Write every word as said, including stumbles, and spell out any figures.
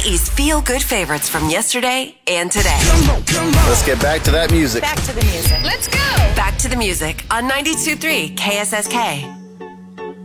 Hawaii's feel-good favorites from yesterday and today. Let's get back to that music. Back to the music. Let's go. Back to the music on ninety-two point three K S S K.